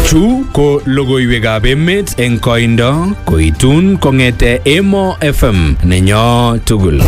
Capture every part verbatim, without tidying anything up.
Chu ko logoiwekab emet eng koindo koitun kongete Emo F M nenyo tugul.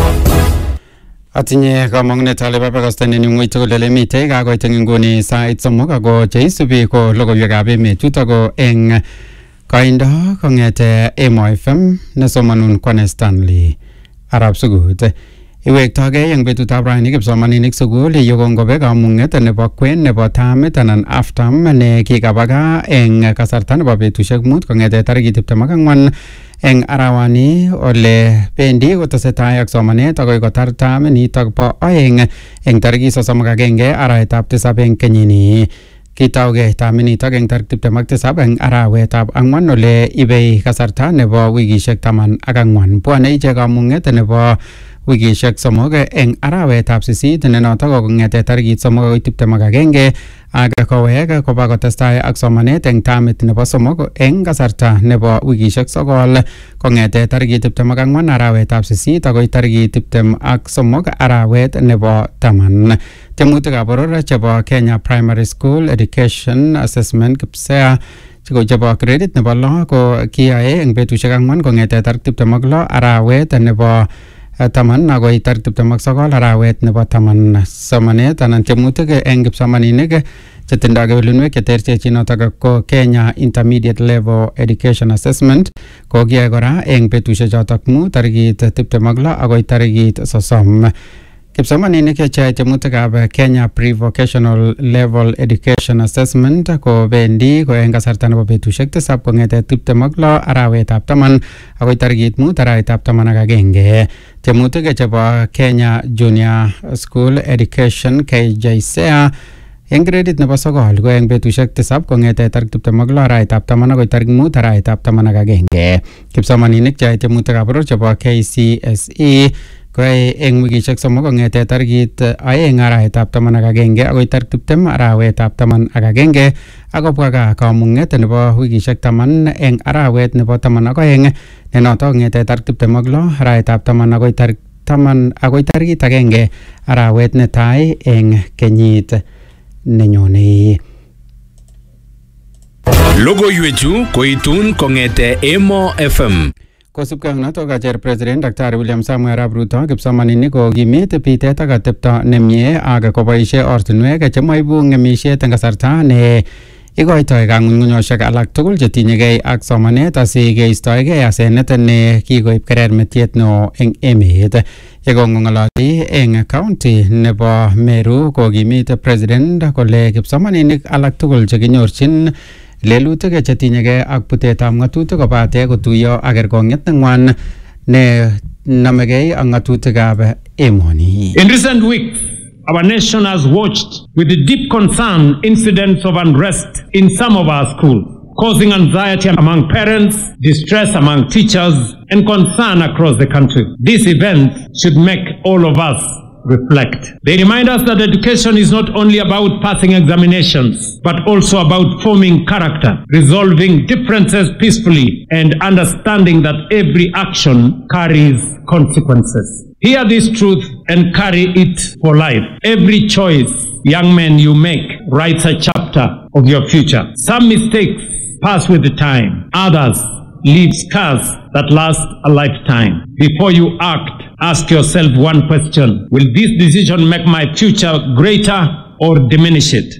Atinye kamang'unet ale babakasten en ng'weny tugul ele mitei kakoit eng nguni sait somok ako cheisubi ko logoiwekab emet chuto ko eng koindo kongete Emo F M nesomanun Kwane Stanley Arab Sugut. Iwektogei eng betutab raini kipsomaninik sukul yekongobe kamung'et nebo kwen nebo tamit anan aftam ne kikabaga eng kasarta nebo betusiek mut kongete tarikit tiptem ak ang'wan eng arawani ole bendi kotesetai ak somanet akoi kotar tam nitok bo aeng eng tarikit sosom ak agenge arawetab tisab eng kenyini. Kitaugei taminitok eng tarik tiptem ak tisab eng arawetab ang'wan ole ibei kasarta nebo wikisiek taman ak ang'wan. Bwane ichek kamung'et nebo wikisiek somok eng arawetab sisit ne notok ko kong'ete tarikit somok akoi tiptem ak agenge ak kowek koba kotestai ak somanet eng tamit nebo somok eng kasarta nebo wikisiek sokol kong'ete tarikit tiptem ak ang'wan arawetab sisit akoi tarikit tiptem ak somok arawet nebo taman. Tiemutikab boror chebo Kenya Primary School Education Assessment KPSEA chiko chebo credit nebo lo ko kiyae eng betusiek ang'wan kong'ete tarik tiptem ak lo arawet nebo taman akoi tarik tiptem ak sokol arawet nebo taman. Somanet anan tiemutik eng kipsomaninik chetindoi kewelinwek cheterterchin notok ko Kenya Intermediate Level Education Assessment ko kiyae kora eng betusiek chotok mut tarikit tiptem ak lo akoi tarikit sosom. Kipsomaninik cheyae tiemutikab Kenya Pre-Vocational Level Education Assessment ko bendi ko eng kasarta nebo betusiek tisab kong'ete tiptem ak lo arawetab taman akoi tarikit mut arawetab taman ak agenge. Tiemutik chebo Kenya Junior School Education K J S E A eng gradit nebo sokol ko eng betusiek tisab kong'ete tarik tiptem ak lo arawetab taman akoi tarik mut arawetab taman ak agenge. Kipsomaninik cheyae tiemutikab boror chebo K C S E koyae eng wikisiek somok kong'ete tarikit aeng arawetab taman ak agenge akoi tarik tiptem arawetab taman ak agenge akobwa gaa kamung'et nebo wikisiek taman eng arawet nebo taman ak aeng ne notok kong'ete tarik tiptem ak lo arawetab taman akoi tarik taman akoi tarikit agenge arawet netai eng kenyit nenyone. Logoiwechu koitun kongete Emo F M. Kosubkei ak notok kacher President Daktari William Samoei Arap Ruto kipsomaninik kokimit bitet ak atepto nemie ak koboisie ortinwek chemaibu ng'emisiet eng kasarta ne ikoitoi kang'ung'unyosiek alak tugul chetinyegei ak somanet asikeistoegei asenet ne kikoib kerermetiet neo eng emet. Yekong'ololi eng county nebo Meru kokimit President kole kipsomaninik alak tugul chekinyorchin lelutik chetinyegei ak butetab ng'atutik kobate kotuiyo ak kerkong'et neng'wan ne namegei ak ng'atutikab emoni. In recent weeks, our nation has watched with deep concern incidents of unrest in some of our schools, causing anxiety among parents, distress among teachers, and concern across the country. These events should make all of us reflect. They remind us that education is not only about passing examinations, but also about forming character, resolving differences peacefully, and understanding that every action carries consequences. Hear this truth and carry it for life. Every choice, young men, you make writes a chapter of your future. Some mistakes pass with the time. Others leave scars that last a lifetime. Before you act, ask yourself one question. Will this decision make my future greater or diminish it?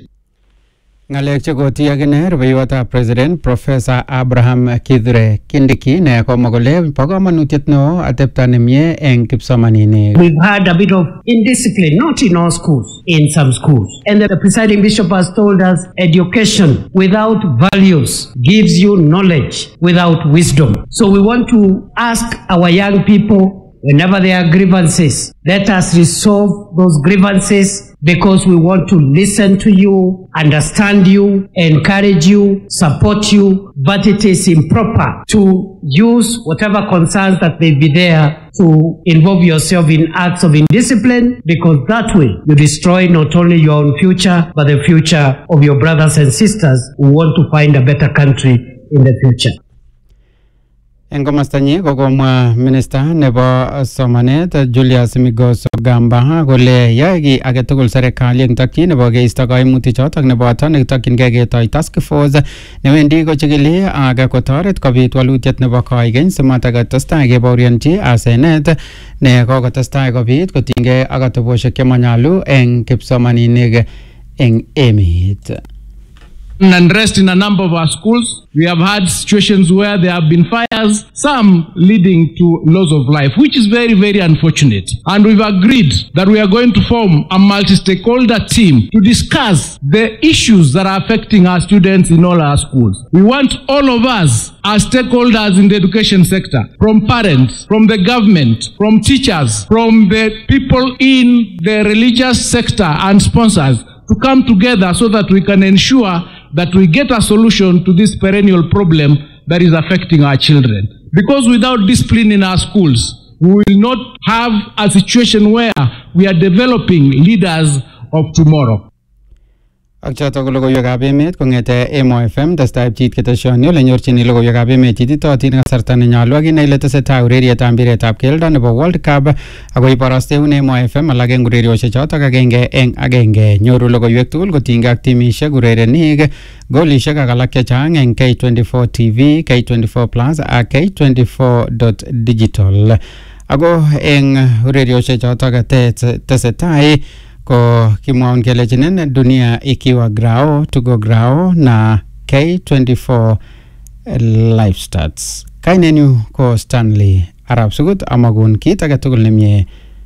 Ng'alek chekoti akine rubeiwotab President Professor Abraham Kithure Kindiki ne komwa kole bo komonutiet neo atepto nemie eng kipsomaninik. We've had a bit of indiscipline, not in all schools, in some schools. And the presiding bishop has told us education without values gives you knowledge without wisdom. So we want to ask our young people, whenever there are grievances, let us resolve those grievances because we want to listen to you, understand you, encourage you, support you, but it is improper to use whatever concerns that may be there to involve yourself in acts of indiscipline, because that way you destroy not only your own future, but the future of your brothers and sisters who want to find a better country in the future. En komastanyi kokomwa minister nebo somanet Julius Migos Ogamba kole yae ki age tugul serikali eng takyin nebo keisto kaimutik chotok neboto nekitokyingei ketoi task force newendi kochikili ak kotoret kobit walutiet nebo koigeny simatakotestai kebaorionchi asenet ne kokotestai kobit kotinygei ak ateboshek chemanyalu eng kipsomaninik eng emet. Unrest in a number of our schools. We have had situations where there have been fires, some leading to loss of life, which is very, very unfortunate. And we've agreed that we are going to form a multi-stakeholder team to discuss the issues that are affecting our students in all our schools. We want all of us as stakeholders in the education sector, from parents, from the government, from teachers, from the people in the religious sector and sponsors, to come together so that we can ensure that we get a solution to this perennial problem that is affecting our children. Because without discipline in our schools, we will not have a situation where we are developing leaders of tomorrow. Ak chotok ko logoiwekab emet kong'ete Emo F M testai pchit keteshoni ole nyorchini logoiwekab emet chititootin kasarta nenyolu ak inai ile tesetai urerietab mpiretab keldo nebo World Cup ako iborosteun Emo F M alak eng ureriosiek chotok agenge eng agenge. Nyoru logoiwek tugul kotinygei ak timisiek, urerenik, golisiek ak alak chechang eng K twenty-four T V, K twenty-four Plus ak K twenty-four dot digital. Ako eng ureriosiek chotok tesetai ko kimwaun kele chinen dunia ikiwa grao tugo grao na K twenty-four live stats. Kainenyu ko Stanley Arab Sugut amagun kit age tugul nemie.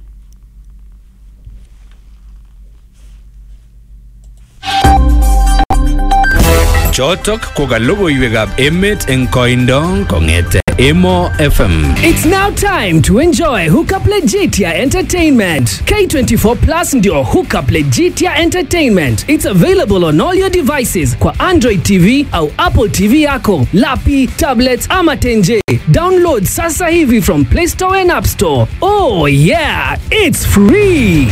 Chotok ko ka logoiwekab emet eng koindo kong'ete Emo F M. It's now time to enjoy Hookup Legitia Entertainment. K twenty-four Plus ndio Hookup Legitia Entertainment. It's available on all your devices kwa Android T V au Apple T V yako, lapi, tablets ama tenje. Download sasa hivi from Play Store and App Store. Oh yeah, it's free.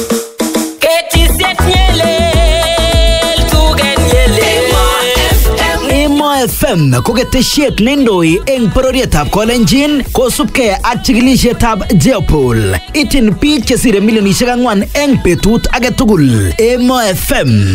Emo F M ko ketesiet neindoi eng bororietab Kolenjin kosubkei ak chikilisietab Jeopol. Itin biik chesire milionisiek ang'wan eng betut age tugul. Emo F M